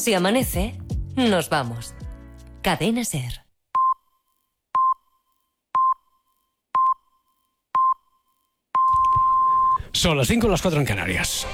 Si amanece, nos vamos. Cadena SER. Son las 5, las 4 en Canarias.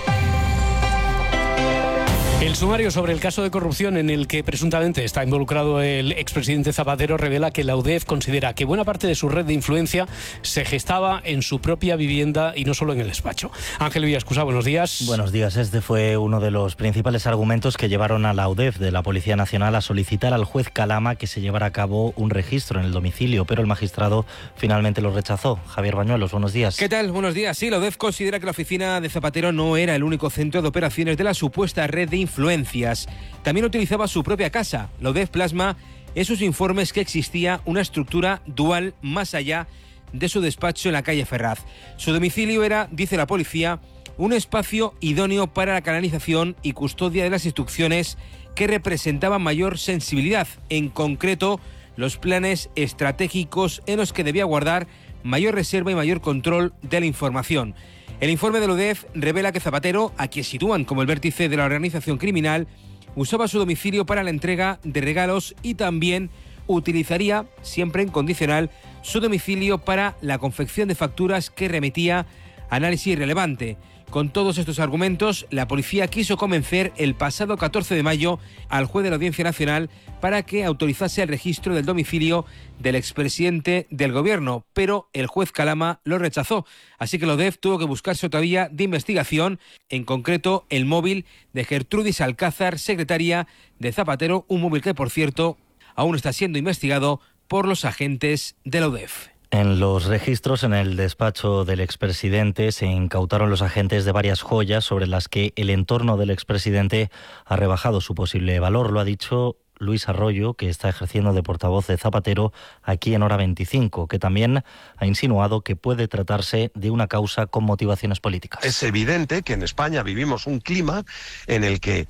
El sumario sobre el caso de corrupción en el que presuntamente está involucrado el expresidente Zapatero revela que la UDEF considera que buena parte de su red de influencia se gestaba en su propia vivienda y no solo en el despacho. Ángel Villascusa, buenos días. Buenos días. Este fue uno de los principales argumentos que llevaron a la UDEF de la Policía Nacional a solicitar al juez Calama que se llevara a cabo un registro en el domicilio, pero el magistrado finalmente lo rechazó. Javier Bañuelos, buenos días. ¿Qué tal? Buenos días. Sí, la UDEF considera que la oficina de Zapatero no era el único centro de operaciones de la supuesta red de influencias. También utilizaba su propia casa. La UDEF plasma en sus informes que existía una estructura dual más allá de su despacho en la calle Ferraz. Su domicilio era, dice la policía, un espacio idóneo para la canalización y custodia de las instrucciones que representaban mayor sensibilidad, en concreto los planes estratégicos en los que debía guardar mayor reserva y mayor control de la información. El informe de la UDEF revela que Zapatero, a quien sitúan como el vértice de la organización criminal, usaba su domicilio para la entrega de regalos y también utilizaría, siempre en condicional, su domicilio para la confección de facturas que remitía a análisis relevante. Con todos estos argumentos, la policía quiso convencer el pasado 14 de mayo al juez de la Audiencia Nacional para que autorizase el registro del domicilio del expresidente del gobierno, pero el juez Calama lo rechazó. Así que la UDEF tuvo que buscarse otra vía de investigación, en concreto el móvil de Gertrudis Alcázar, secretaria de Zapatero, un móvil que, por cierto, aún está siendo investigado por los agentes de la UDEF. En los registros en el despacho del expresidente se incautaron los agentes de varias joyas sobre las que el entorno del expresidente ha rebajado su posible valor. Lo ha dicho Luis Arroyo, que está ejerciendo de portavoz de Zapatero aquí en Hora 25, que también ha insinuado que puede tratarse de una causa con motivaciones políticas. Es evidente que en España vivimos un clima en el que,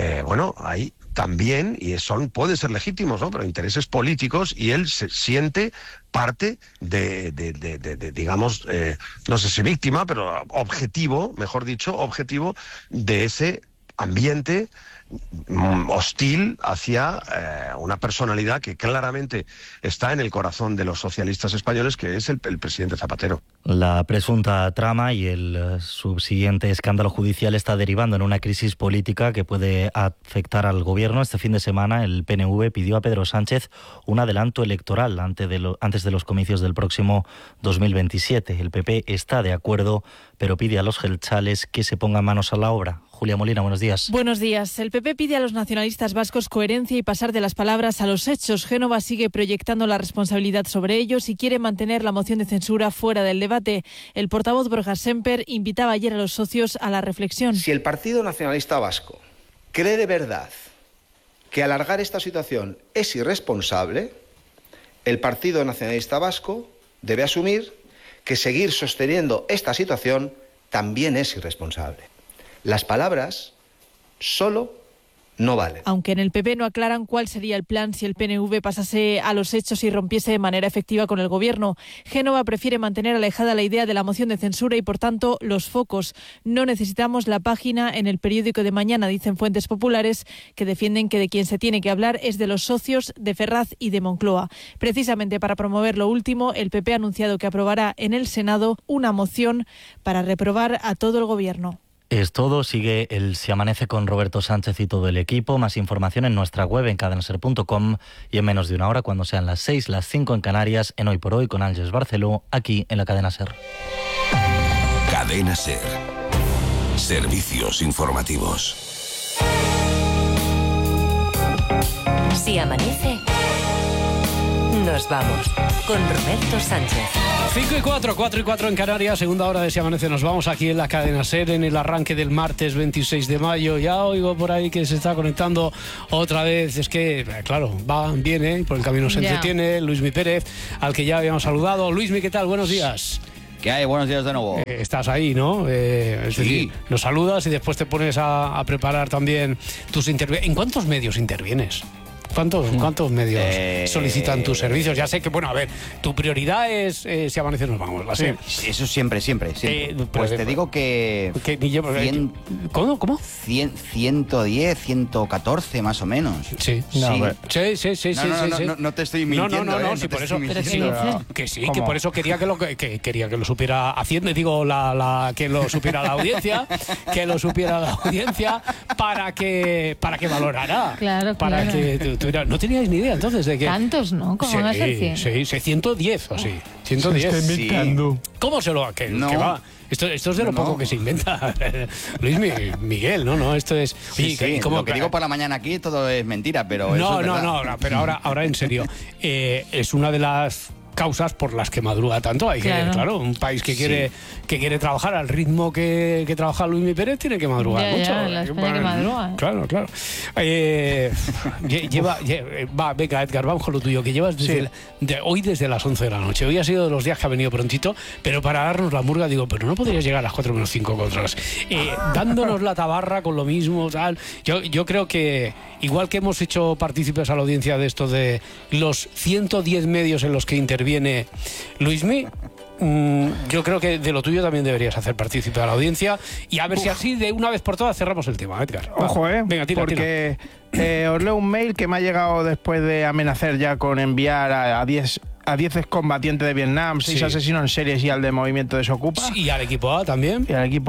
hay también, y pueden ser legítimos, ¿no?, pero intereses políticos, y él se siente parte de digamos, no sé si víctima, pero objetivo de ese ambiente hostil hacia una personalidad que claramente está en el corazón de los socialistas españoles, que es el presidente Zapatero. La presunta trama y el subsiguiente escándalo judicial está derivando en una crisis política que puede afectar al gobierno. Este fin de semana el PNV pidió a Pedro Sánchez un adelanto electoral antes de los comicios del próximo 2027. El PP está de acuerdo, pero pide a los jeltzales que se pongan manos a la obra. Julia Molina, buenos días. Buenos días. El PP pide a los nacionalistas vascos coherencia y pasar de las palabras a los hechos. Génova sigue proyectando la responsabilidad sobre ellos y quiere mantener la moción de censura fuera del debate. El portavoz Borja Semper invitaba ayer a los socios a la reflexión. Si el Partido Nacionalista Vasco cree de verdad que alargar esta situación es irresponsable, el Partido Nacionalista Vasco debe asumir que seguir sosteniendo esta situación también es irresponsable. Las palabras solo no valen. Aunque en el PP no aclaran cuál sería el plan si el PNV pasase a los hechos y rompiese de manera efectiva con el gobierno. Génova prefiere mantener alejada la idea de la moción de censura y, por tanto, los focos. No necesitamos la página en el periódico de mañana, dicen fuentes populares que defienden que de quien se tiene que hablar es de los socios de Ferraz y de Moncloa. Precisamente para promover lo último, el PP ha anunciado que aprobará en el Senado una moción para reprobar a todo el gobierno. Es todo. Sigue el Se Amanece con Roberto Sánchez y todo el equipo. Más información en nuestra web en cadenaser.com y en menos de una hora, cuando sean las 6, las 5 en Canarias, en Hoy por Hoy con Ángeles Barceló, aquí en la Cadena SER. Cadena SER. Servicios informativos. Si amanece, nos vamos con Roberto Sánchez. 5 y 4, 4 y 4 en Canarias, segunda hora de Si Amanece. Nos vamos aquí en la Cadena SER en el arranque del martes 26 de mayo. Ya oigo por ahí que se está conectando otra vez. Es que, claro, viene, por el camino se entretiene. Luismi Pérez, al que ya habíamos saludado. Luismi, ¿qué tal? Buenos días. ¿Qué hay? Buenos días de nuevo. Estás ahí, ¿no? Es decir, nos saludas y después te pones a preparar también tus intervenciones. ¿En cuántos medios intervienes? ¿Cuántos medios solicitan tus servicios? Ya sé que, bueno, a ver, tu prioridad es Si Amanece Nos Vamos. ¿La sé? Eso siempre. Pues te digo que... ¿Cómo? 110, 114 más o menos. Sí. No te estoy mintiendo. No, sí, por eso. Que por eso quería que lo supiera Hacienda, digo, que lo supiera la audiencia, para que valorara. Claro. Que no teníais ni idea entonces de que... ¿Tantos, no? ¿Cómo van a ser 100? Sí, 110 o sí. 110. Se está inventando. ¿Cómo se lo...? Que va. Esto es de lo poco que se inventa Luis Miguel, ¿no? Esto es... Oye, lo que digo por la mañana aquí todo es mentira, pero no, pero ahora en serio. Es una de las causas por las que madruga tanto. Claro, un país que quiere trabajar al ritmo que trabaja Luis Pérez tiene que madrugar mucho. La España que madruga. Claro. Venga, Edgar, vamos con lo tuyo, que llevas hoy desde las 11 de la noche. Hoy ha sido de los días que ha venido prontito, pero para darnos la murga digo, pero no podrías llegar a las 4 menos 5 con otras. Dándonos la tabarra con lo mismo, tal. Yo creo que, igual que hemos hecho partícipes a la audiencia de esto de los 110 medios en los que interviene Luismi, yo creo que de lo tuyo también deberías hacer partícipe a la audiencia y a ver si así de una vez por todas cerramos el tema, Edgar. Ojo, venga, tira. Porque os leo un mail que me ha llegado después de amenazar ya con enviar a 10 excombatientes de Vietnam, 6 asesinos en series y al de Movimiento Desocupa. Y al equipo A también.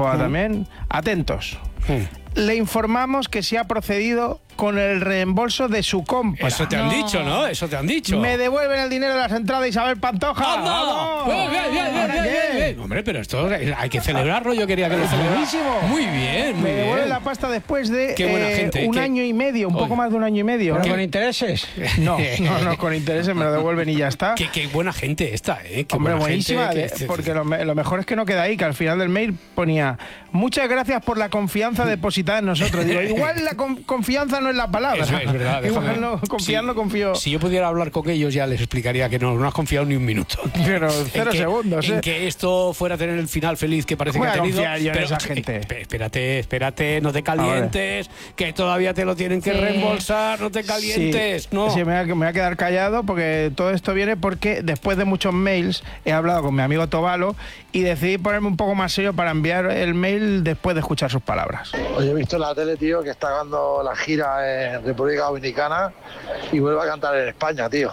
Atentos. Le informamos que se ha procedido con el reembolso de su compra. Eso te han dicho, ¿no? Eso te han dicho. Me devuelven el dinero de las entradas, Isabel Pantoja. ¡Anda! Bien. Hombre, pero esto hay que celebrarlo. Yo quería que lo celebrara. Muy bien, Me devuelven la pasta después de un año y medio, poco más de un año y medio. ¿Pero con intereses? No, con intereses me lo devuelven y ya está. Qué buena gente esta, ¿eh? Hombre, buenísima, porque lo mejor es que no queda ahí, que al final del mail ponía: muchas gracias por la confianza depositada en nosotros. Digo, igual la confianza no es la palabra. Eso es verdad. Igual no confío. Si yo pudiera hablar con ellos ya les explicaría que no has confiado ni un minuto. Pero 0 segundos. En que esto fuera a tener el final feliz que parece que ha tenido. Pero esa gente. Espérate, no te calientes, que todavía te lo tienen que reembolsar, no te calientes. No. Sí, me voy a quedar callado porque todo esto viene porque después de muchos mails he hablado con mi amigo Tobalo y decidí ponerme un poco más serio para enviar el mail después de escuchar sus palabras. Oye, he visto en la tele, tío, que está dando la gira en República Dominicana y vuelve a cantar en España, tío.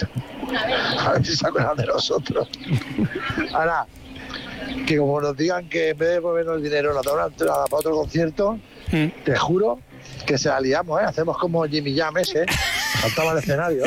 A ver si se acuerdan de nosotros. Ahora, que como nos digan que en vez de devolvernos el dinero nos da una entrada para otro concierto, te juro que se la liamos, ¿eh? Hacemos como Jimmy Jam ese, saltaba al escenario.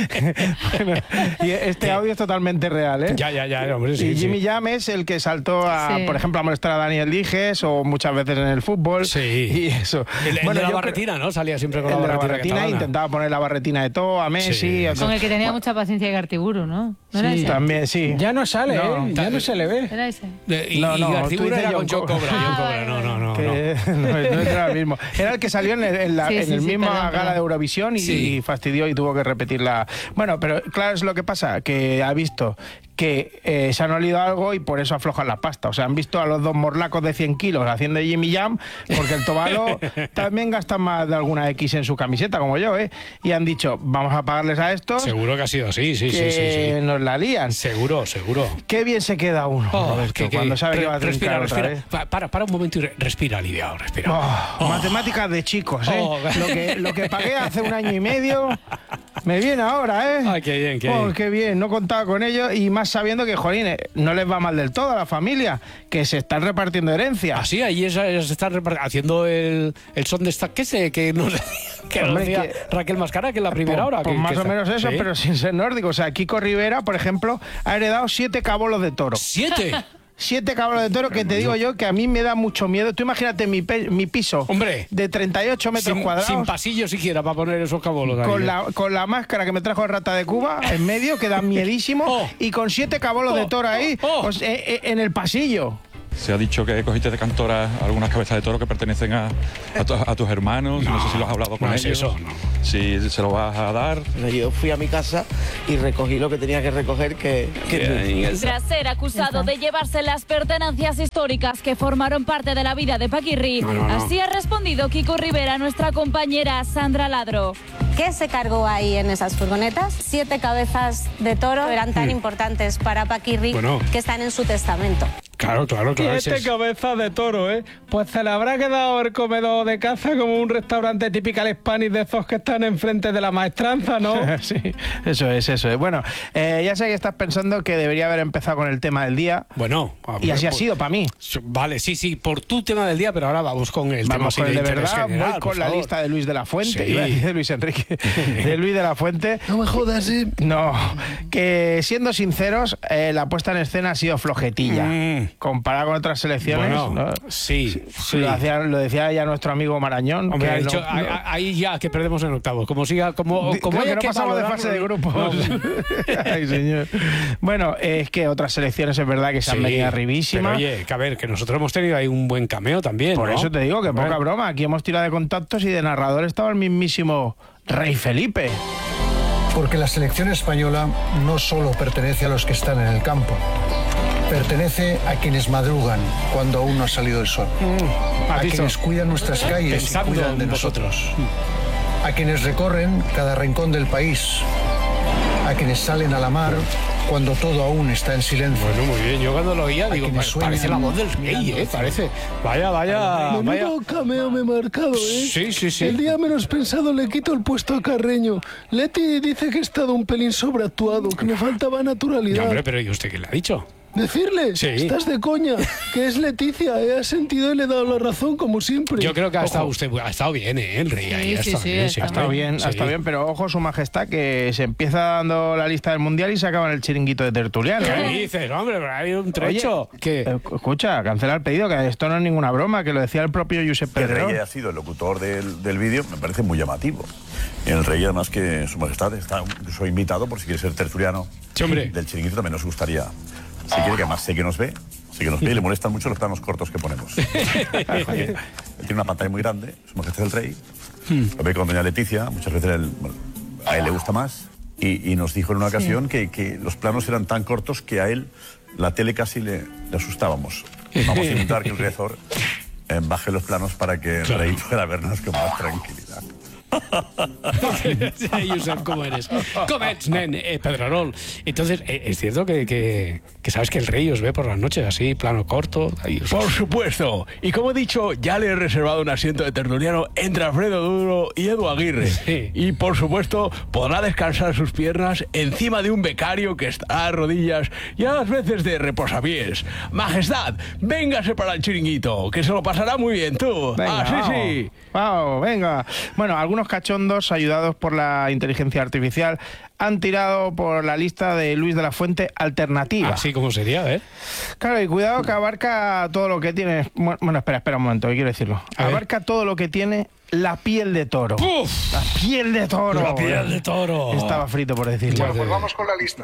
Y este audio es totalmente real, ¿eh? Ya, hombre, sí. Y Jimmy Jam es el que saltó por ejemplo, a molestar a Daniel Dijes o muchas veces en el fútbol. Sí. Y eso. El de la barretina, ¿no? Salía siempre con la barretina. Intentaba poner la barretina de todo a Messi. Sí. Con el que tenía mucha paciencia de Gartiburu, ¿no? ¿No era ese? También, sí. Ya no sale, ya no se le ve. ¿Era ese? Y Gartiburu era con John Cobra. No. No era el mismo. Era el que salió en el mismo gala de Eurovisión y fastidió y tuvo que repetirla. Bueno, pero claro, es lo que pasa, que ha visto que se han olido algo y por eso aflojan la pasta. O sea, han visto a los dos morlacos de 100 kilos haciendo Jimmy Jam, porque el Tobalo también gasta más de alguna X en su camiseta, como yo, ¿eh? Y han dicho, vamos a pagarles a estos. Seguro que ha sido así, sí. Nos la lían. Seguro. Qué bien se queda uno, Roberto, cuando sabe que va a trincar otra vez. Para un momento y respira aliviado, respira. Matemáticas de chicos, ¿eh? Lo que pagué hace un año y medio me viene ahora, ¿eh? Ay, qué bien. Qué bien, no contaba con ello y más sabiendo que, jolín, no les va mal del todo a la familia, que se están repartiendo herencias. Así, ahí se están haciendo el son de esta que nos decía Raquel Mascara, que es la primera hora. Pues más o menos eso, pero sin ser nórdico. O sea, Kiko Rivera, por ejemplo, ha heredado 7 cabolos de toro. ¿7? 7 caballos de toro que te digo yo que a mí me da mucho miedo. Tú imagínate mi piso, hombre, de 38 metros cuadrados. Sin pasillo siquiera para poner esos cabolos. Con la máscara que me trajo el Rata de Cuba en medio, que da miedísimo, y con 7 cabolos de toro ahí en el pasillo. Se ha dicho que cogiste de cantora algunas cabezas de toro que pertenecen a tus hermanos. No sé si lo has hablado con ellos. Eso, no. Si se lo vas a dar. Yo fui a mi casa y recogí lo que tenía que recoger. Tras ser acusado de llevarse las pertenencias históricas que formaron parte de la vida de Paquirri, así ha respondido Kiko Rivera, nuestra compañera Sandra Ladro. ¿Qué se cargó ahí en esas furgonetas? 7 cabezas de toro eran tan importantes para Paquirri que están en su testamento. Claro. 7 cabezas de toro, ¿eh? Pues se le habrá quedado el comedor de casa como un restaurante typical Spanish de esos que están enfrente de la maestranza, ¿no? Sí, eso es. Bueno, ya sé que estás pensando que debería haber empezado con el tema del día. Bueno. Y así ha sido para mí. Vale, sí, por tu tema del día, pero ahora vamos con el tema con el de verdad, general, voy con la lista de Luis de la Fuente, sí. iba a decir de Luis Enrique, de Luis de la Fuente. No me jodas, ¿sí? No, que siendo sinceros, la puesta en escena ha sido flojetilla. Comparada con otras selecciones. Bueno, ¿no? Sí. Lo decía ya nuestro amigo Marañón. Hombre, ha dicho, ahí ya que perdemos en octavos. Como siga, como que no pasamos de fase de grupos. No. Ay, señor. Bueno, es que otras selecciones es verdad que se han venido arribísimas. Pero oye, que a ver, que nosotros hemos tenido ahí un buen cameo también. Por eso te digo que poca broma. Aquí hemos tirado de contactos y de narrador estaba el mismísimo Rey Felipe. Porque la selección española no solo pertenece a los que están en el campo, pertenece a quienes madrugan cuando aún no ha salido el sol, a quienes cuidan nuestras calles y cuidan de nosotros, a quienes recorren cada rincón del país, a quienes salen a la mar cuando todo aún está en silencio. Bueno, muy bien. Yo cuando lo oía digo, parece la voz del rey, parece. Vaya. Menudo cameo me he marcado, Sí. El día menos pensado le quito el puesto a Carreño. Leti dice que he estado un pelín sobreactuado, que me faltaba naturalidad. No, hombre, pero ¿y usted qué le ha dicho? Decirle, sí. Estás de coña, que es Leticia, he sentido y le he dado la razón como siempre. Yo creo que ha estado bien, el rey. Ahí ha estado bien, pero ojo su majestad, que se empieza dando la lista del mundial y se acaba en el chiringuito de tertuliano. ¿Qué dices, hombre? Pero hay un trecho. Oye, escucha, cancela el pedido, que esto no es ninguna broma, que lo decía el propio Josep Pedrerol. El rey ha sido el locutor del vídeo, me parece muy llamativo. Y el rey, además, que su majestad está incluso invitado, por si quiere ser tertuliano, del chiringuito, también nos gustaría. Si quiere, que además sé que nos ve y le molestan mucho los planos cortos que ponemos. Él tiene una pantalla muy grande, su majestad el rey, lo ve con doña Leticia, muchas veces a él le gusta más, y nos dijo en una ocasión que los planos eran tan cortos que a él la tele casi le asustábamos. Vamos a intentar que el Riazor baje los planos para que el rey pueda vernos con más tranquilidad. Josep, ¿cómo eres? ¿Cómo ets, nen? Pedrerol. Entonces, ¿es cierto que sabes que el rey os ve por las noches así, plano corto? Por supuesto. Y como he dicho, ya le he reservado un asiento de tertuliano entre Alfredo Duro y Edu Aguirre. Sí. Y por supuesto, podrá descansar sus piernas encima de un becario que está a rodillas y a las veces de reposapiés. Majestad, véngase para el chiringuito, que se lo pasará muy bien tú. Venga, sí. Vamos, venga. Bueno, algunos cachondos, ayudados por la inteligencia artificial, han tirado por la lista de Luis de la Fuente alternativa. Así como sería, Claro, y cuidado que abarca todo lo que tiene... Bueno, espera un momento, quiero decirlo. Abarca todo lo que tiene la piel de toro. ¡Uf! La piel de toro. La piel de toro. Estaba frito por decirlo. Bueno, pues vamos con la lista.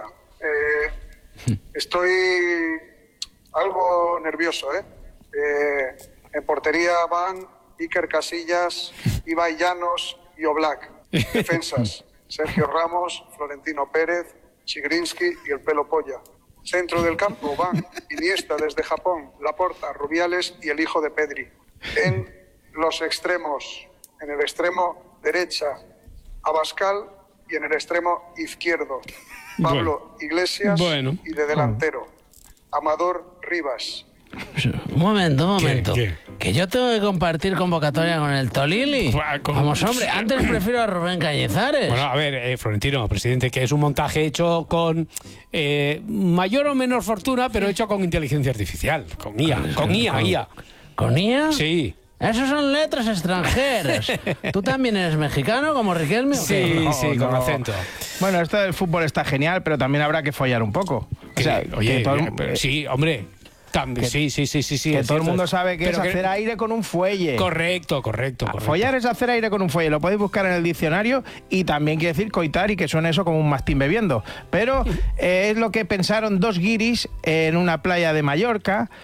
Estoy algo nervioso, en portería van Iker Casillas, Ibai Llanos y Oblak. Defensas, Sergio Ramos, Florentino Pérez, Chigrinsky y el Pelo Polla. Centro del campo van Iniesta desde Japón, Laporta, Rubiales y el hijo de Pedri. En los extremos, en el extremo derecha, Abascal, y en el extremo izquierdo, Pablo Iglesias, y de delantero, Amador Rivas. Un momento. ¿Qué? Que yo tengo que compartir convocatoria con el Tolili. Vamos, hombre, antes prefiero a Rubén Cañizares. Bueno, a ver, Florentino, presidente, que es un montaje hecho con mayor o menor fortuna, pero hecho con inteligencia artificial, con IA. ¿Con IA? Sí. Esos son letras extranjeras. ¿Tú también eres mexicano como Riquelme? Sí, con acento. Bueno, esto del fútbol está genial, pero también habrá que follar un poco. O sea, sí, hombre. Sí. Que todo el mundo sabe que es hacer aire con un fuelle. Correcto. Follar es hacer aire con un fuelle. Lo podéis buscar en el diccionario y también quiere decir coitar y que suena eso como un mastín bebiendo. Pero es lo que pensaron dos guiris en una playa de Mallorca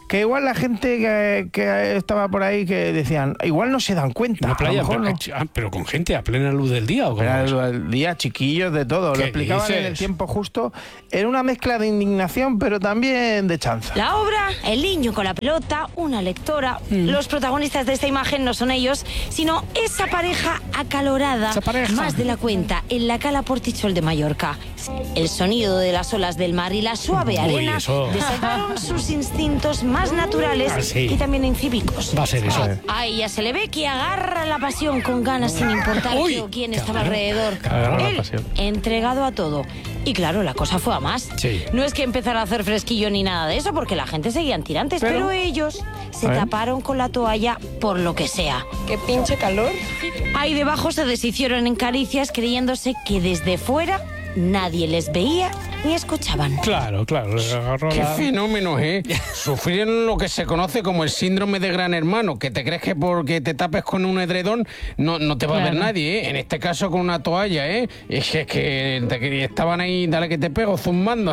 que igual la gente que estaba por ahí que decían, igual no se dan cuenta. Una playa, no. pero con gente a plena luz del día, ¿o cómo? Plena luz del día, chiquillos, de todo. Lo explicaban en el tiempo justo. Era una mezcla de indignación, pero también de chanza. La obra, el niño con la pelota, una lectora. Los protagonistas de esta imagen no son ellos, sino esa pareja acalorada, más de la cuenta, en la cala Portichol de Mallorca. El sonido de las olas del mar y la suave arena desataron sus instintos más naturales y también incívicos. Va a ser eso. A ella se le ve que agarra la pasión con ganas sin importar qué o quién estaba alrededor. Él, entregado a todo. Y claro, la cosa fue a más. No es que empezara a hacer fresquillo ni nada de eso, porque la gente seguía en tirantes, pero ellos se taparon con la toalla por lo que sea. ¡Qué pinche calor! Ahí debajo se deshicieron en caricias creyéndose que desde fuera nadie les veía ni escuchaban. Claro. Qué fenómeno, ¿eh? Sufrieron lo que se conoce como el síndrome de Gran Hermano, que te crees que porque te tapes con un edredón no te va a ver nadie, ¿eh? En este caso con una toalla, ¿eh? Es que estaban ahí, dale que te pego, zumbando.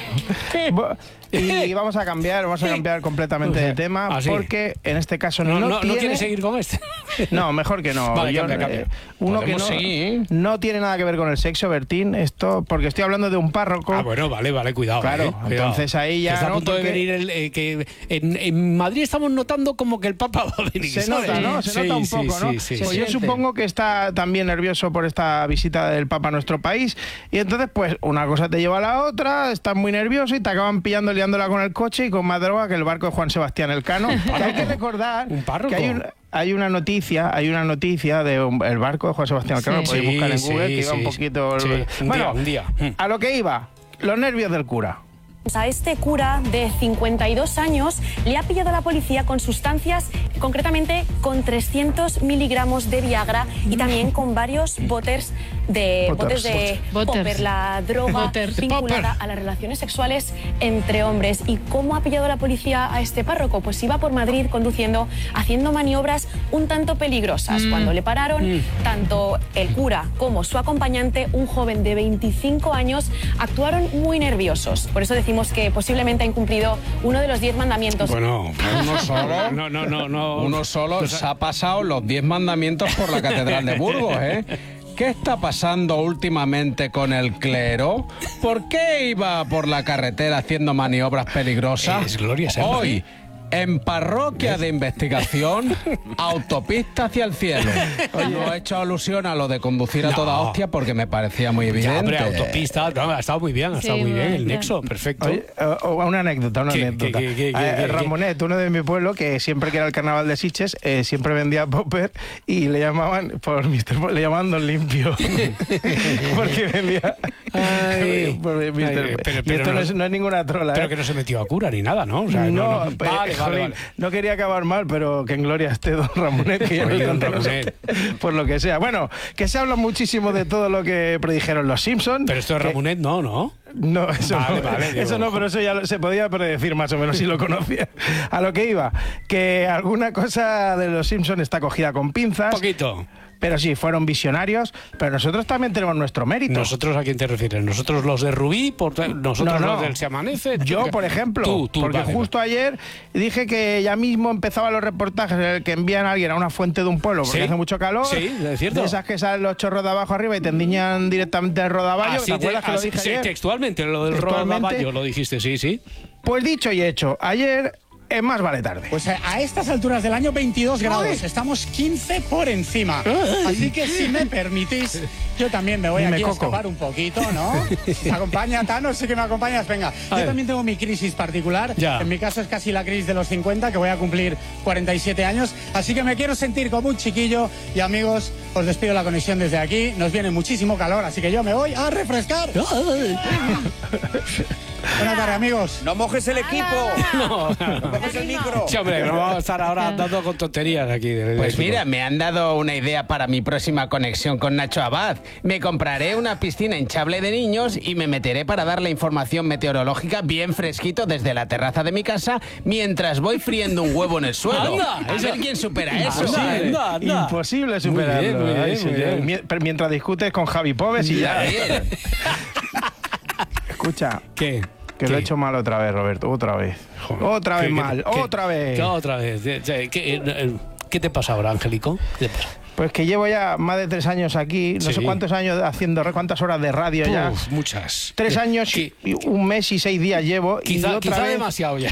Y vamos a cambiar completamente de tema, porque en este caso no quieres seguir con este. No, mejor que no. Vale, cambia. Uno que no tiene nada que ver con el sexo, Bertín, esto, porque estoy hablando de un párroco. Ah, bueno, vale, cuidado. Claro, entonces ahí ya. Está a punto de venir que en Madrid estamos notando como que el Papa va a venir. Se nota, ¿no? Se nota un poco, ¿no? Pues yo supongo que está también nervioso por esta visita del Papa a nuestro país, y entonces pues una cosa te lleva a la otra, estás muy nervioso y te acaban pillando liándola con el coche y con más droga que el barco de Juan Sebastián Elcano. Que hay que recordar que hay una noticia del barco de Juan Sebastián Elcano, lo podéis buscar en Google, que iba un poquito... Un día. A lo que iba, los nervios del cura. A este cura de 52 años le ha pillado la policía con sustancias, concretamente con 300 miligramos de Viagra y también con varios botes de popper, la droga vinculada a las relaciones sexuales entre hombres. ¿Y cómo ha pillado la policía a este párroco? Pues iba por Madrid conduciendo, haciendo maniobras un tanto peligrosas. Cuando le pararon, tanto el cura como su acompañante, un joven de 25 años, actuaron muy nerviosos. Por eso decimos que posiblemente ha incumplido uno de los 10 mandamientos. Bueno, uno solo. No. Uno solo se ha pasado los 10 mandamientos por la Catedral de Burgos, ¿eh? ¿Qué está pasando últimamente con el clero? ¿Por qué iba por la carretera haciendo maniobras peligrosas? Gloria Hoy, en parroquia de investigación, autopista hacia el cielo. No he hecho alusión a lo de conducir a toda hostia porque me parecía muy evidente. Ya, hombre, autopista, ha estado muy bien, el nexo, perfecto. Oye, una anécdota. Ramonet, uno de mi pueblo, que siempre que era el carnaval de Sitges, siempre vendía popper y le llamaban le llamaban Don Limpio. Porque vendía... y esto no es ninguna trola. Pero que no se metió a cura ni nada, ¿no? O sea, vale. No quería acabar mal, pero que en gloria esté don Ramonet, que ya no por lo que sea. Bueno, que se habla muchísimo de todo lo que predijeron los Simpsons. Pero esto es Ramonet, ¿no? No, eso eso no, pero eso ya se podía predecir más o menos si lo conocía. A lo que iba, que alguna cosa de los Simpsons está cogida con pinzas. Poquito. Pero sí, fueron visionarios, pero nosotros también tenemos nuestro mérito. ¿Nosotros a quién te refieres? ¿Nosotros los de Rubí? ¿Nosotros los del Se Amanece? Yo, por ejemplo, porque justo ayer dije que ya mismo empezaban los reportajes en el que envían a alguien a una fuente de un pueblo porque hace mucho calor. Sí, es cierto. De esas que salen los chorros de abajo arriba y te endiñan directamente el rodaballo. ¿Te acuerdas que lo dije ayer? Textualmente, lo del rodaballo lo dijiste, sí. Pues dicho y hecho, ayer... Es más vale tarde. Pues a estas alturas del año 22 grados, estamos 15 por encima. Así que si me permitís, yo también me voy aquí a escapar un poquito, ¿no? ¿Me acompaña, Tano? Sí que me acompañas, venga. Yo también tengo mi crisis particular. En mi caso es casi la crisis de los 50, que voy a cumplir 47 años. Así que me quiero sentir como un chiquillo. Y amigos, os despido la conexión desde aquí. Nos viene muchísimo calor, así que yo me voy a refrescar. Buenas tardes, amigos. No mojes el equipo. No mojes el micro. Sí, hombre, no vamos a estar ahora andando con tonterías aquí. Pues mira, me han dado una idea para mi próxima conexión con Nacho Abad. Me compraré una piscina hinchable de niños y me meteré para dar la información meteorológica bien fresquito desde la terraza de mi casa mientras voy friendo un huevo en el suelo. A ver quién supera eso. Imposible superarlo. Muy bien. Mientras discutes con Javi Pobes y ya. Escucha. ¿Qué? Que lo he hecho mal otra vez, Roberto, otra vez. Joder, otra vez mal, otra vez. Otra vez. ¿Qué te pasa ahora, Angélico? ¿Qué te pasa? Pues que llevo ya más de 3 años aquí, no sé cuántos años haciendo, cuántas horas de radio ya. Muchas. 3 años y 1 mes y 6 días llevo. Quizá demasiado ya.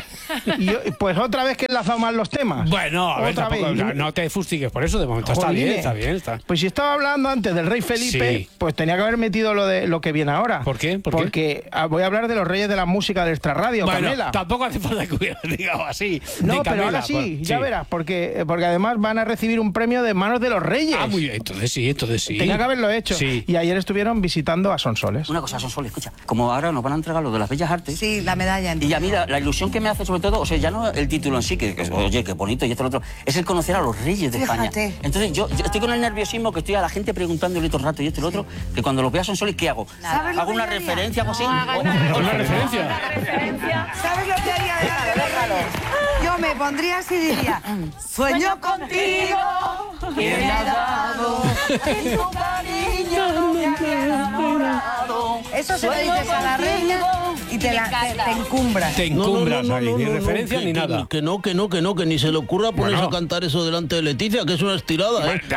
Pues otra vez que he enlazado mal los temas. Bueno, a ver, tampoco, no te fustigues por eso, de momento está bien. Pues si estaba hablando antes del rey Felipe, pues tenía que haber metido lo que viene ahora. ¿Por qué? Porque voy a hablar de los reyes de la música del extrarradio, bueno, Camela. Tampoco hace falta que hubiera digamos así. No, pero ahora sí, ya verás, porque además van a recibir un premio de manos de los reyes. Ah, muy bien, entonces sí. Tenía que haberlo hecho. Sí. Y ayer estuvieron visitando a Sonsoles. Una cosa, Sonsoles, escucha, como ahora nos van a entregar lo de las Bellas Artes. Sí, la medalla. Y ya mira, la ilusión que me hace sobre todo, o sea, ya no el título en sí, que oye, qué bonito y esto y lo otro, es el conocer a los reyes de España. Entonces yo estoy con el nerviosismo que estoy a la gente preguntándole todo el rato y esto y lo otro, que cuando lo vea Sonsoles, ¿qué hago? ¿Hago una referencia o algo así? ¿Una referencia? ¿Sabes lo que haría? Déjalo. Yo me pondría así y diría, sueño contigo y me has dado en tu cariño me he enamorado. Eso se lo dices a la reina y te encumbras. Te encumbras ahí, ni referencia ni nada. Que ni se le ocurra ponerse a cantar eso delante de Leticia, que es una estirada, ¿eh?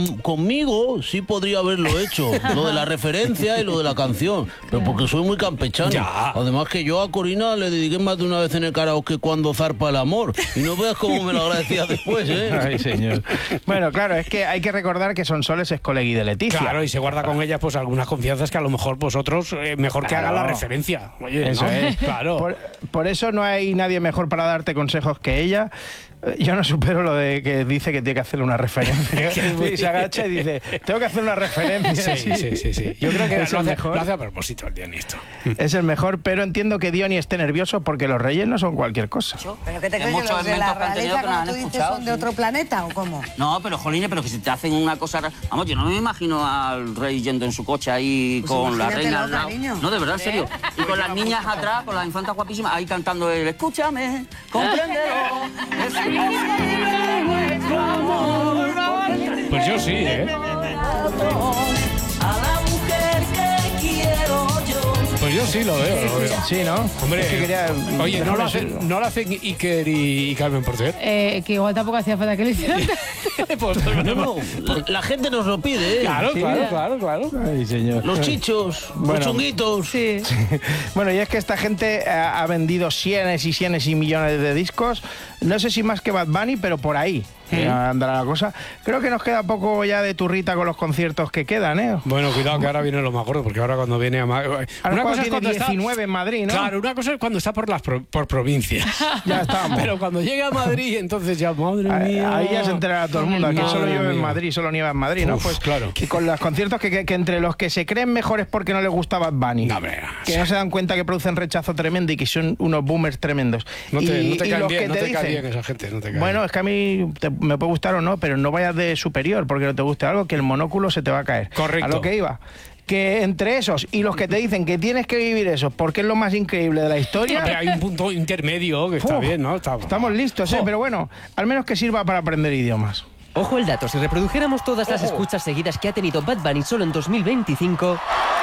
Conmigo sí podría haberlo hecho, lo de la referencia y lo de la canción, pero porque soy muy campechano. Además que yo a Corina le dediqué más de una vez en el karaoke Cuando zarpa el amor, y no veas cómo me lo agradecía después, ¿eh? Ay, señor. Bueno, claro, es que hay que recordar que Sonsoles es colegui de Leticia. Claro, y se guarda con ella pues algunas confianzas que a lo mejor vosotros mejor que haga la referencia. Oye, eso es. Claro. Por eso no hay nadie mejor para darte consejos que ella. Yo no supero lo de que dice que tiene que hacer una referencia. Y se agacha y dice, tengo que hacer una referencia. Sí. Yo creo que es el mejor. Lo hace a propósito el Diony esto. Es el mejor, pero entiendo que Diony esté nervioso porque los reyes no son cualquier cosa. ¿Pero qué te crees que los de la realeza, como tú dices, son de otro planeta o cómo? No, pero jolines, pero que si te hacen una cosa... Vamos, yo no me imagino al rey yendo en su coche ahí pues con la reina al lado. No, de verdad, en serio. Y con las niñas atrás, con las infantas guapísimas, ahí cantando el escúchame, compréndelo. Pues yo sí, ¿eh? Pues yo sí lo veo. Sí, ¿no? Hombre, oye, ¿no lo hacen Iker y Carmen Porter? Que igual tampoco hacía falta que lo hicieran. La gente nos lo pide, ¿eh? Claro. Ay, señor. Los chichos, los chunguitos. Sí. Bueno, y es que esta gente ha vendido cienes y millones de discos. No sé si más que Bad Bunny, pero por ahí andará la cosa. Creo que nos queda poco ya de turrita con los conciertos que quedan, ¿eh? Bueno, cuidado que ahora viene lo más gordo, porque ahora cuando viene a Madrid... Una cosa es cuando 19 en Madrid, ¿no? Claro, una cosa es cuando está por provincias. Ya estamos. Pero cuando llega a Madrid, entonces ya, madre mía... Ahí ya se enterará todo el mundo. Aquí solo llueve en Madrid, solo nieva en Madrid, ¿no? Pues claro. Y con los conciertos que entre los que se creen mejores porque no les gusta Bad Bunny. Que no se dan cuenta que producen rechazo tremendo y que son unos boomers tremendos. No te cae bien esa gente. Bueno, es que a mí me puede gustar o no, pero no vayas de superior porque no te guste algo, que el monóculo se te va a caer. Correcto. A lo que iba. Que entre esos y los que te dicen que tienes que vivir eso porque es lo más increíble de la historia... Pero hay un punto intermedio que está bien, ¿no? Estamos listos, pero bueno, al menos que sirva para aprender idiomas. Ojo el dato, si reprodujéramos todas las escuchas seguidas que ha tenido Bad Bunny solo en 2025...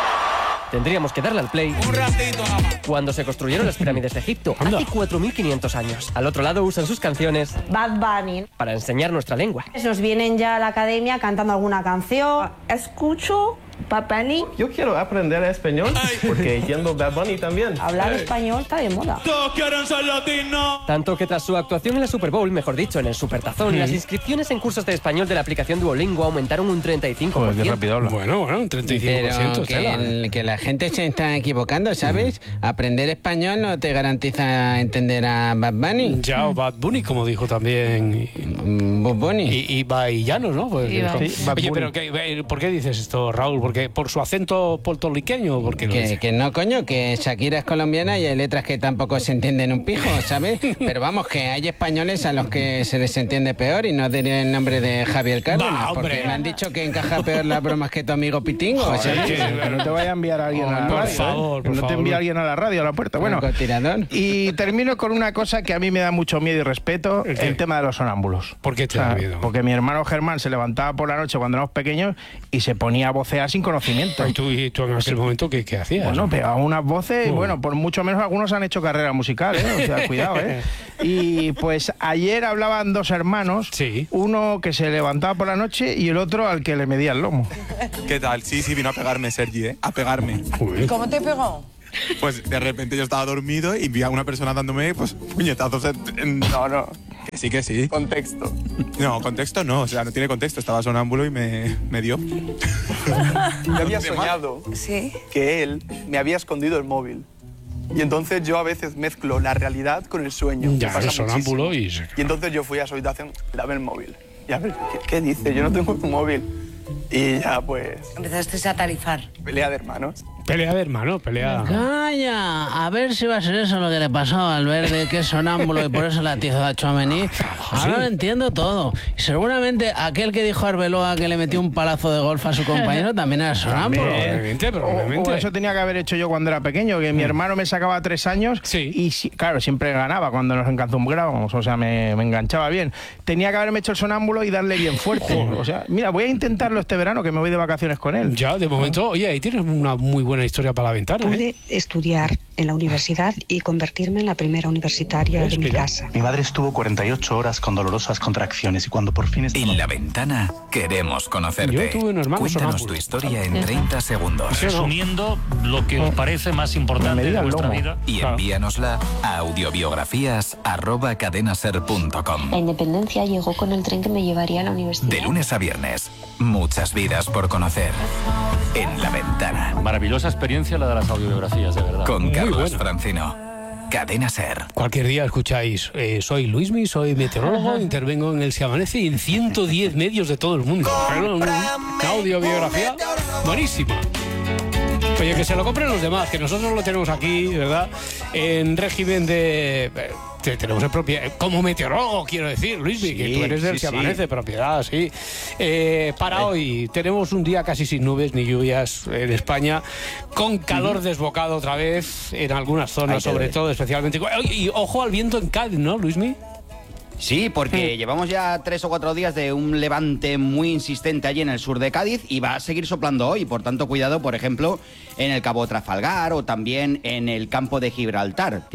Tendríamos que darle al play un ratito nada más. Cuando se construyeron las pirámides de Egipto, hace 4.500 años. Al otro lado usan sus canciones Bad Bunny para enseñar nuestra lengua. Nos vienen ya a la academia cantando alguna canción. Escucho Bad Bunny. Yo quiero aprender español porque entiendo Bad Bunny también. Hablar español está de moda. Todos quieren ser latinos. Tanto que tras su actuación en la Super Bowl, mejor dicho, en el Supertazón, las inscripciones en cursos de español de la aplicación Duolingo aumentaron un 35%. Joder, qué rápido habla. Bueno, un 35%. Pero que la gente se está equivocando, ¿sabes? Aprender español no te garantiza entender a Bad Bunny. Ya, o Bad Bunny, como dijo también. Bad Bunny. Y Baillanos, ¿no? Pues, oye, pero ¿por qué dices esto, Raúl? ¿Porque por su acento puertorriqueño? Que no, coño, que Shakira es colombiana y hay letras que tampoco se entienden un pijo, ¿sabes? Pero vamos, que hay españoles a los que se les entiende peor y no diré el nombre de Javier Cárdenas, porque me han dicho que encaja peor las bromas que tu amigo Pitingo. Joder, o sea, que no te vaya a enviar a alguien a la radio. Por favor, no te envíe alguien a la radio, a la puerta. Bueno, y termino con una cosa que a mí me da mucho miedo y respeto, el tema de los sonámbulos. ¿Por qué te da miedo? Porque mi hermano Germán se levantaba por la noche cuando éramos pequeños y se ponía a vocear sin sin conocimiento. ¿Y tú en aquel momento qué hacías? Bueno, pegaba unas voces, bueno, por mucho menos algunos han hecho carrera musical, o sea, cuidado, Y pues ayer hablaban dos hermanos, uno que se levantaba por la noche y el otro al que le medía el lomo. ¿Qué tal? Sí, vino a pegarme Sergi, a pegarme. ¿Cómo te pegó? Pues de repente yo estaba dormido y vi a una persona dándome pues puñetazos No. Que sí. Contexto. No, contexto no, o sea, no tiene contexto. Estaba sonámbulo y me dio. Yo había soñado que él me había escondido el móvil. Y entonces yo a veces mezclo la realidad con el sueño. Ya, eres sonámbulo y... Y entonces yo fui a su habitación, dame el móvil. Y a ver, ¿qué dice? Yo no tengo tu móvil. Y ya pues... Empezaste a tarizar. Pelea de hermanos. Pelea de hermanos, pelea. Calla, a ver si va a ser eso lo que le pasó al verde, que es sonámbulo y por eso la atizó a Tchouaméni. Ahora lo entiendo todo. Y seguramente aquel que dijo a Arbeloa que le metió un palazo de golf a su compañero también era sonámbulo. Probablemente. O eso tenía que haber hecho yo cuando era pequeño, que mi hermano me sacaba 3 años y claro, siempre ganaba cuando nos encanzumbrábamos, o sea, me enganchaba bien. Tenía que haberme hecho el sonámbulo y darle bien fuerte. O sea, mira, voy a intentarlo este verano, que me voy de vacaciones con él. Ya, de momento, oye, ahí tienes una muy buena historia para la ventana. Pude estudiar en la universidad y convertirme en la primera universitaria de mi casa. Mi madre estuvo 48 horas con dolorosas contracciones y cuando por fin... En La Ventana queremos conocerte. Yo tuve un hermano Cuéntanos sonámbulo. tu historia en 30 segundos. Resumiendo lo que os parece más importante de vuestra vida. Y envíanosla a audiobiografías@cadenaser.com. La independencia llegó con el tren que me llevaría a la universidad. De lunes a viernes, muchas vidas por conocer. En La Ventana. Maravillosa experiencia la de las audiobiografías, de verdad. Con Carlos Francino. Cadena Ser. Cualquier día escucháis, soy Luismi, soy meteorólogo, intervengo en El Se Amanece y en 110 medios de todo el mundo. Una audiobiografía buenísima. Oye, que se lo compren los demás, que nosotros lo tenemos aquí, ¿verdad? En régimen de... tenemos en propiedad, como meteorólogo, quiero decir, Luismi, que tú eres del Se Amanece, propiedad, sí. Para hoy tenemos un día casi sin nubes ni lluvias en España, con calor desbocado otra vez en algunas zonas, sobre todo, especialmente. Y ojo al viento en Cádiz, ¿no, Luismi? Sí, porque llevamos ya 3 o 4 días de un levante muy insistente allí en el sur de Cádiz y va a seguir soplando hoy. Por tanto, cuidado, por ejemplo, en el Cabo Trafalgar o también en el campo de Gibraltar.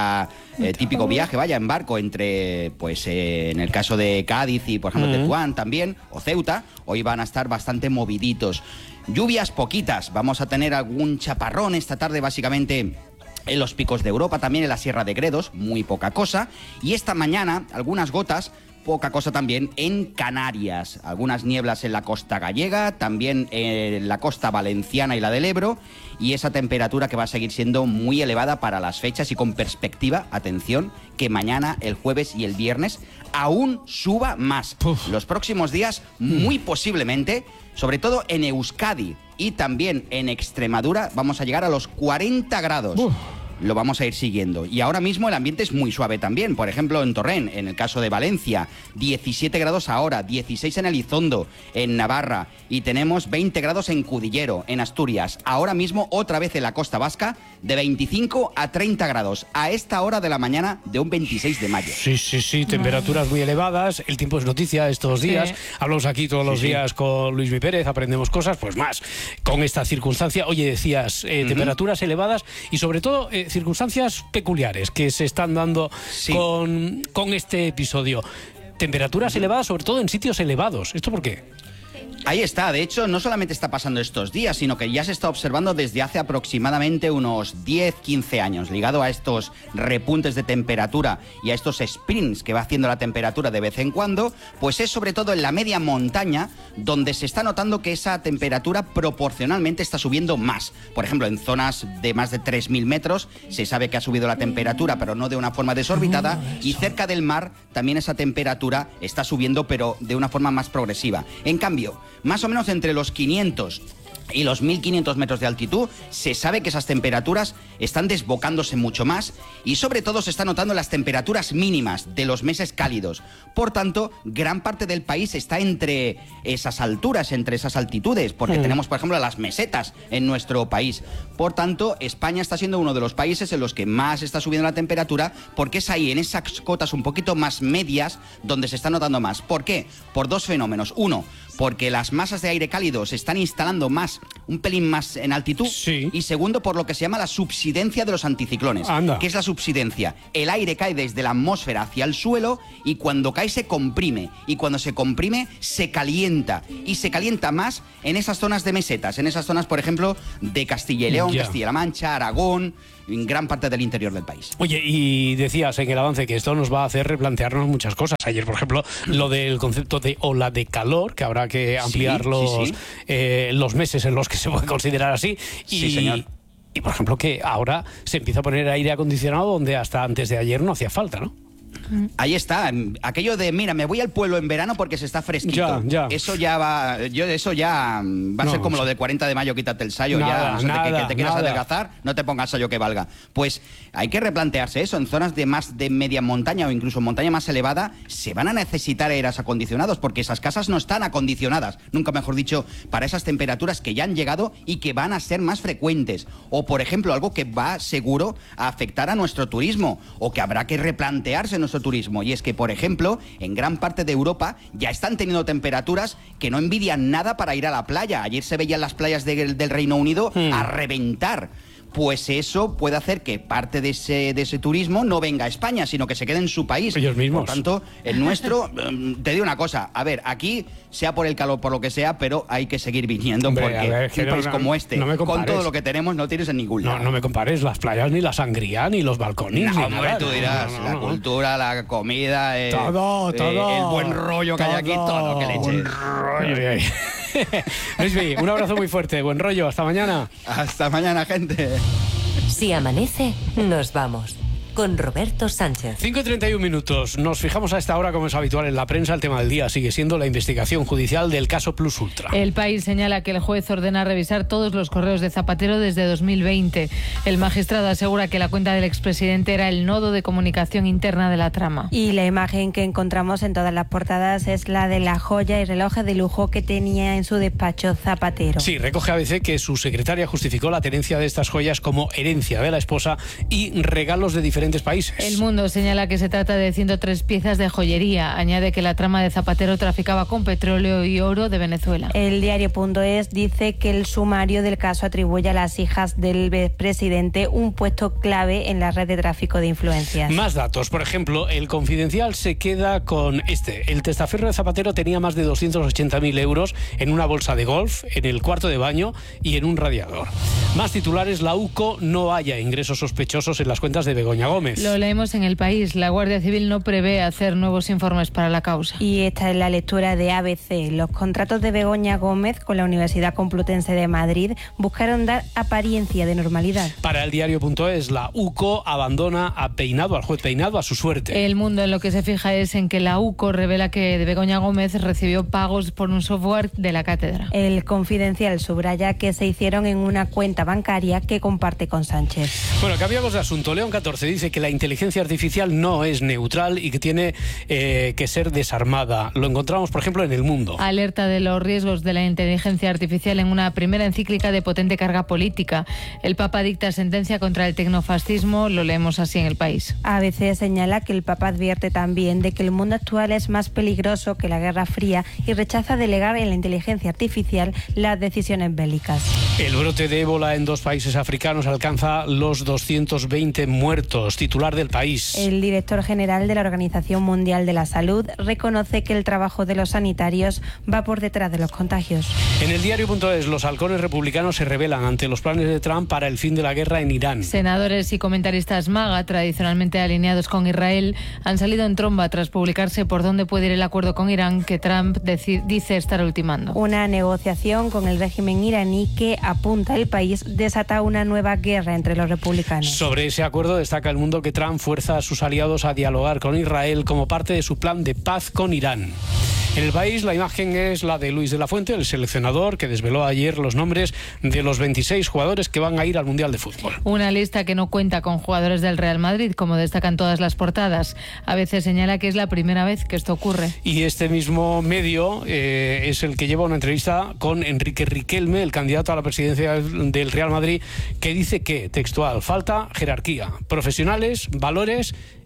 Típico viaje, en barco entre, pues en el caso de Cádiz y, por ejemplo, Tetuán también, o Ceuta. Hoy van a estar bastante moviditos. Lluvias poquitas. Vamos a tener algún chaparrón esta tarde, básicamente... en los picos de Europa, también en la Sierra de Gredos, muy poca cosa. Y esta mañana, algunas gotas, poca cosa también en Canarias. Algunas nieblas en la costa gallega, también en la costa valenciana y la del Ebro. Y esa temperatura que va a seguir siendo muy elevada para las fechas y con perspectiva, atención, que mañana, el jueves y el viernes aún suba más. Los próximos días, muy posiblemente, sobre todo en Euskadi y también en Extremadura, vamos a llegar a los 40 grados. Lo vamos a ir siguiendo. Y ahora mismo el ambiente es muy suave también. Por ejemplo, en Torrent, en el caso de Valencia, 17 grados ahora, 16 en Elizondo, en Navarra, y tenemos 20 grados en Cudillero, en Asturias. Ahora mismo, otra vez en la costa vasca, de 25 a 30 grados, a esta hora de la mañana de un 26 de mayo. Sí, temperaturas muy elevadas. El tiempo es noticia estos días. Hablamos aquí todos los días con Luismi Pérez, aprendemos cosas, pues más con esta circunstancia. Oye, decías, temperaturas elevadas y sobre todo... circunstancias peculiares que se están dando con este episodio. Temperaturas elevadas, sobre todo en sitios elevados. ¿Esto por qué? Ahí está, de hecho, no solamente está pasando estos días, sino que ya se está observando desde hace aproximadamente unos 10-15 años, ligado a estos repuntes de temperatura y a estos sprints que va haciendo la temperatura de vez en cuando, pues es sobre todo en la media montaña donde se está notando que esa temperatura proporcionalmente está subiendo más. Por ejemplo, en zonas de más de 3.000 metros se sabe que ha subido la temperatura, pero no de una forma desorbitada, y cerca del mar también esa temperatura está subiendo, pero de una forma más progresiva. En cambio, más o menos entre los 500 y los 1.500 metros de altitud, se sabe que esas temperaturas están desbocándose mucho más y sobre todo se están notando las temperaturas mínimas de los meses cálidos. Por tanto, gran parte del país está entre esas alturas, entre esas altitudes, porque tenemos, por ejemplo, las mesetas en nuestro país. Por tanto, España está siendo uno de los países en los que más está subiendo la temperatura, porque es ahí, en esas cotas un poquito más medias, donde se está notando más. ¿Por qué? Por dos fenómenos. Uno, porque las masas de aire cálido se están instalando más un pelín más en altitud. Y segundo, por lo que se llama la subsidencia de los anticiclones. Anda. ¿Qué es la subsidencia? El aire cae desde la atmósfera hacia el suelo y cuando cae se comprime. Y cuando se comprime se calienta. Y se calienta más en esas zonas de mesetas. En esas zonas, por ejemplo, de Castilla y León, Ya. Castilla-La Mancha, Aragón, en gran parte del interior del país. Oye, y decías en el avance que esto nos va a hacer replantearnos muchas cosas. Ayer, por ejemplo, lo del concepto de ola de calor, que habrá que ampliar los meses en los que se puede considerar así. Sí, señor. Y, por ejemplo, que ahora se empieza a poner aire acondicionado donde hasta antes de ayer no hacía falta, ¿no? Ahí está, aquello de, mira, me voy al pueblo en verano porque se está fresquito. Eso ya va a ser como lo de 40 de mayo, quítate el sayo, Nada, que te quieras adelgazar, no te pongas sayo que valga. Pues hay que replantearse eso, en zonas de más de media montaña o incluso montaña más elevada, se van a necesitar aires acondicionados porque esas casas no están acondicionadas, nunca mejor dicho, para esas temperaturas que ya han llegado y que van a ser más frecuentes. O, por ejemplo, algo que va seguro a afectar a nuestro turismo o que habrá que replantearse nuestro turismo, y es que, por ejemplo, en gran parte de Europa ya están teniendo temperaturas que no envidian nada para ir a la playa. Ayer se veían las playas del Reino Unido a reventar. Pues eso puede hacer que parte de ese turismo no venga a España, sino que se quede en su país. Ellos mismos. Por tanto, el nuestro, te digo una cosa, a ver, aquí, sea por el calor, por lo que sea, pero hay que seguir viniendo, Hombre, porque a ver, un país como este, no me con compares. todo lo que tenemos, no tienes en ningún lado. No me compares las playas, ni la sangría, ni los balcones. No, ni hombre, nada. tú dirás, la cultura, la comida, todo. el buen rollo que hay aquí, todo lo que le eches. Buen rollo. Luismi, un abrazo muy fuerte, buen rollo, hasta mañana. Hasta mañana, gente. Si amanece, nos vamos. Con Roberto Sánchez. 5:31 minutos. Nos fijamos a esta hora, como es habitual en la prensa. El tema del día sigue siendo la investigación judicial del caso Plus Ultra. El País señala que el juez ordena revisar todos los correos de Zapatero desde 2020. El magistrado asegura que la cuenta del expresidente era el nodo de comunicación interna de la trama. Y la imagen que encontramos en todas las portadas es la de la joya y relojes de lujo que tenía en su despacho Zapatero. Sí, recoge ABC que su secretaria justificó la tenencia de estas joyas como herencia de la esposa y regalos de diferentes países. El Mundo señala que se trata de 103 piezas de joyería. Añade que la trama de Zapatero traficaba con petróleo y oro de Venezuela. El diario.es dice que el sumario del caso atribuye a las hijas del presidente un puesto clave en la red de tráfico de influencias. Más datos. Por ejemplo, el Confidencial se queda con este. El testaferro de Zapatero tenía más de 280.000 euros en una bolsa de golf, en el cuarto de baño y en un radiador. Más titulares. La UCO no halla ingresos sospechosos en las cuentas de Begoña Gómez. Lo leemos en El País. La Guardia Civil no prevé hacer nuevos informes para la causa. Y esta es la lectura de ABC. Los contratos de Begoña Gómez con la Universidad Complutense de Madrid buscaron dar apariencia de normalidad. Para el diario.es, la UCO abandona al juez Peinado a su suerte. El Mundo en lo que se fija es en que la UCO revela que Begoña Gómez recibió pagos por un software de la cátedra. El Confidencial subraya que se hicieron en una cuenta bancaria que comparte con Sánchez. Bueno, cambiamos de asunto. León 14 dice que la inteligencia artificial no es neutral y que tiene que ser desarmada. Lo encontramos, por ejemplo, en El Mundo. Alerta de los riesgos de la inteligencia artificial en una primera encíclica de potente carga política. El Papa dicta sentencia contra el tecnofascismo, lo leemos así en El País. ABC señala que el Papa advierte también de que el mundo actual es más peligroso que la Guerra Fría y rechaza delegar en la inteligencia artificial las decisiones bélicas. El brote de ébola en 2 países africanos alcanza los 220 muertos. Titular del País. El director general de la Organización Mundial de la Salud reconoce que el trabajo de los sanitarios va por detrás de los contagios. En el diario.es, los halcones republicanos se rebelan ante los planes de Trump para el fin de la guerra en Irán. Senadores y comentaristas MAGA, tradicionalmente alineados con Israel, han salido en tromba tras publicarse por dónde puede ir el acuerdo con Irán que Trump dice estar ultimando. Una negociación con el régimen iraní que, apunta el País, desata una nueva guerra entre los republicanos. Sobre ese acuerdo destaca El Mundo que Trump fuerza a sus aliados a dialogar con Israel como parte de su plan de paz con Irán. En El País, la imagen es la de Luis de la Fuente, el seleccionador que desveló ayer los nombres de los 26 jugadores que van a ir al Mundial de Fútbol. Una lista que no cuenta con jugadores del Real Madrid, como destacan todas las portadas. A veces señala que es la primera vez que esto ocurre. Y este mismo medio es el que lleva una entrevista con Enrique Riquelme, el candidato a la presidencia del Real Madrid, que dice que, textual, falta jerarquía, profesionales, valores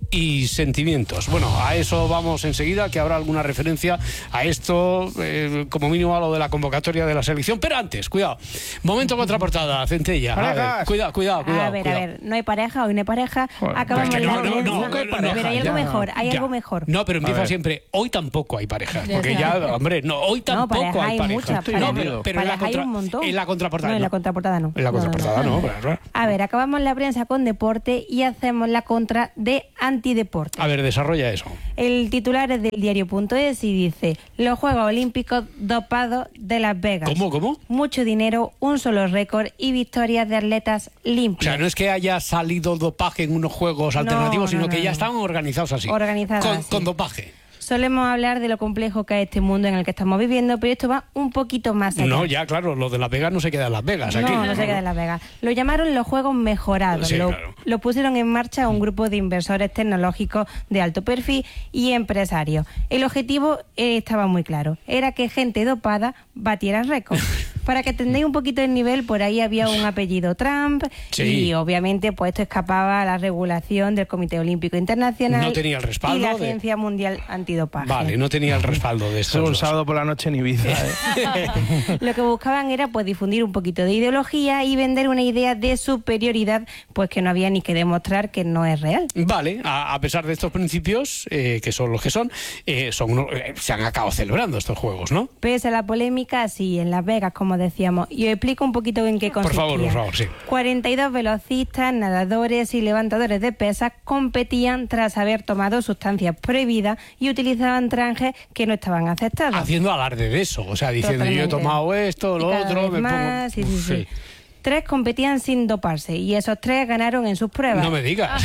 y sentimientos. Bueno, a eso vamos enseguida, que habrá alguna referencia a esto, como mínimo a lo de la convocatoria de la selección. Pero antes, cuidado, momento contraportada, Centella. Cuidado. A ver, no hay pareja, hoy no hay pareja. Acabamos pero hay algo mejor, algo mejor. No, pero empieza siempre, hoy tampoco hay pareja. Porque ya, hombre, no, hoy tampoco hay pareja. Muchas parejas. Pero hay un montón. En la contraportada no. En la contraportada no. En la contraportada no. A ver, acabamos la prensa con deporte y hacemos la contra de antideporte. A ver, desarrolla eso. El titular es del diario.es y dice: los Juegos Olímpicos dopados de Las Vegas. ¿Cómo? Mucho dinero, un solo récord y victorias de atletas limpios. O sea, no es que haya salido dopaje en unos juegos alternativos, sino que ya estaban organizados así. Con dopaje. Solemos hablar de lo complejo que es este mundo en el que estamos viviendo, pero esto va un poquito más allá. No, ya claro, lo de Las Vegas no se queda en Las Vegas. Aquí. No se queda en Las Vegas. Lo llamaron los Juegos Mejorados. Sí, claro. Lo pusieron en marcha un grupo de inversores tecnológicos de alto perfil y empresarios. El objetivo estaba muy claro, era que gente dopada batiera récords. Para que tengáis un poquito el nivel, por ahí había un apellido Trump y obviamente pues esto escapaba a la regulación del Comité Olímpico Internacional. No tenía el respaldo y la Agencia Mundial Antidopaje. Vale, no tenía el respaldo de eso. Un sábado por la noche en Ibiza. Lo que buscaban era pues difundir un poquito de ideología y vender una idea de superioridad, pues que no había ni que demostrar que no es real. Vale, a pesar de estos principios, que son los que son, se han acabado celebrando estos juegos, ¿no? Pese a la polémica, sí, en Las Vegas, como decíamos. Y os explico un poquito en qué consistía. Por favor, sí. 42 velocistas, nadadores y levantadores de pesas competían tras haber tomado sustancias prohibidas y utilizaban trajes que no estaban aceptados. Haciendo alarde de eso, o sea, diciendo yo he tomado esto, lo otro, me más, pongo... Sí. 3 competían sin doparse y esos 3 ganaron en sus pruebas. No me digas.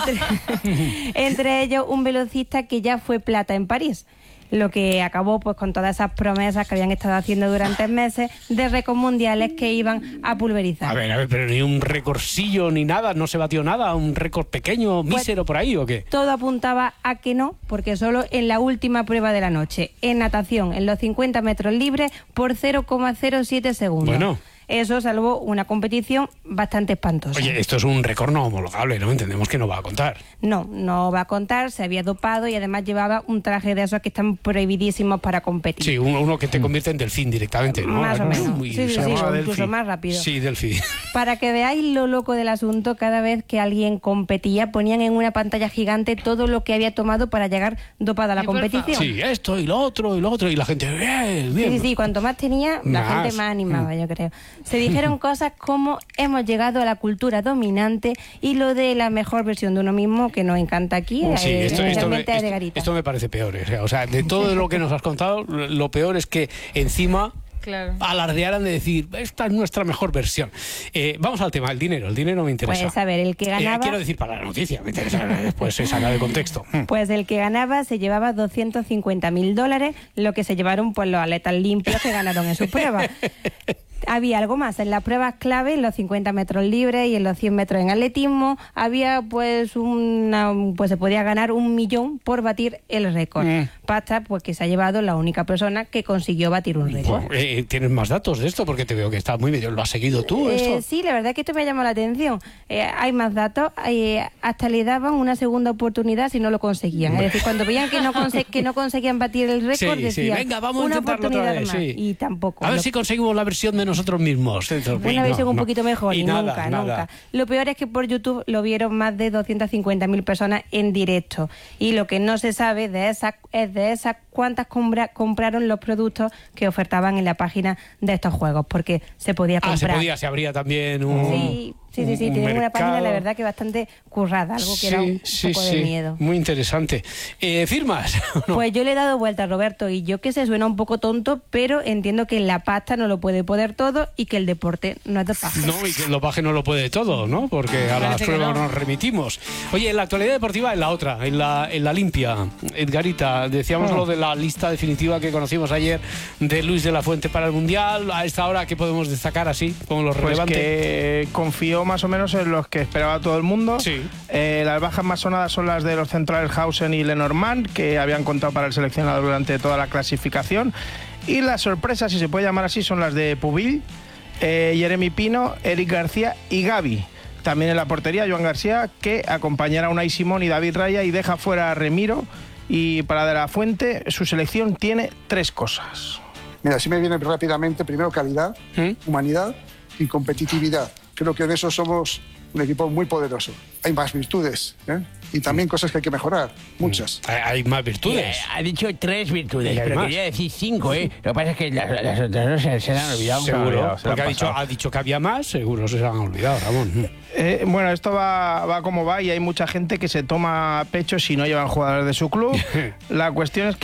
Entre ellos un velocista que ya fue plata en París. Lo que acabó pues con todas esas promesas que habían estado haciendo durante meses de récords mundiales que iban a pulverizar. A ver, pero ni un récordcillo ni nada, no se batió nada, un récord pequeño, mísero por ahí, ¿o qué? Todo apuntaba a que no, porque solo en la última prueba de la noche, en natación, en los 50 metros libres, por 0,07 segundos. Bueno. Eso salvó una competición bastante espantosa. Oye, esto es un récord no homologable, ¿no? Entendemos que no va a contar. No va a contar, se había dopado y además llevaba un traje de esos que están prohibidísimos para competir. Sí, uno que te convierte en delfín directamente, ¿no? Más o menos. Sí, incluso más rápido. Sí, delfín. Para que veáis lo loco del asunto, cada vez que alguien competía ponían en una pantalla gigante todo lo que había tomado para llegar dopado a la competición. Sí, esto y lo otro, y la gente, bien. Sí, cuanto más tenía, la gente más animaba, yo creo. Se dijeron cosas como hemos llegado a la cultura dominante y lo de la mejor versión de uno mismo que nos encanta aquí, especialmente a Edgarita. Esto me parece peor. O sea, de todo lo que nos has contado, lo peor es que encima alardearan de decir, esta es nuestra mejor versión. Vamos al tema, el dinero me interesa. Pues a ver, el que ganaba... quiero decir, para la noticia, me interesa, después se saca de contexto. Pues el que ganaba se llevaba $250,000, lo que se llevaron pues los atletas limpios que ganaron en sus pruebas. Había algo más, en las pruebas clave, en los 50 metros libres y en los 100 metros en atletismo, había pues se podía ganar $1 millón por batir el récord. Pasta pues que se ha llevado la única persona que consiguió batir un récord. ¿Tienes más datos de esto? Porque te veo que está muy medio. ¿Lo has seguido tú esto? Sí, la verdad es que esto me ha llamado la atención. Hay más datos, hasta le daban una segunda oportunidad si no lo conseguían. Es decir, cuando veían que no conseguían batir el récord, decían, venga, vamos una a intentarlo oportunidad otra vez, más. Y tampoco. A ver si conseguimos la versión de nosotros mismos. Una versión un poquito mejor y nunca. Lo peor es que por YouTube lo vieron más de 250.000 personas en directo. Y lo que no se sabe es de esas cuántas compraron los productos que ofertaban en la página de estos juegos, porque se podía comprar. Se abría también un... Sí, tienen una página, la verdad, que bastante currada, algo que era un poco de miedo. Muy interesante. ¿Firmas? ¿No? Pues yo le he dado vuelta a Roberto, y yo que sé, suena un poco tonto, pero entiendo que la pasta no lo puede poder todo y que el deporte no es dopaje. No, y que el dopaje no lo puede todo, ¿no? Porque a las pruebas nos remitimos. Oye, en la actualidad deportiva, en la otra, en la limpia, Edgarita, decíamos lo de la lista definitiva que conocimos ayer de Luis de la Fuente para el Mundial. A esta hora, ¿qué podemos destacar así, como lo relevante? Que confío más o menos en los que esperaba todo el mundo. Sí. Las bajas más sonadas son las de los centrales Hausen y Lenormand, que habían contado para el seleccionado durante toda la clasificación. Y las sorpresas, si se puede llamar así, son las de Pubil, Jeremy Pino, Eric García y Gavi. También en la portería, Joan García, que acompañará a Unai Simón y David Raya y deja fuera a Remiro. Y para De La Fuente, su selección tiene 3 cosas. Mira, si me viene rápidamente, primero calidad, humanidad y competitividad. Creo que en eso somos un equipo muy poderoso. Hay más virtudes, y también cosas que hay que mejorar, muchas. Hay más virtudes. Ha dicho 3 virtudes, pero más. quería decir 5, ¿eh? Lo que pasa es que las otras se le han olvidado. Seguro, porque ha dicho que había más, seguro se han olvidado, Ramón. Bueno, esto va como va y hay mucha gente que se toma a pecho si no llevan jugadores de su club. La cuestión es que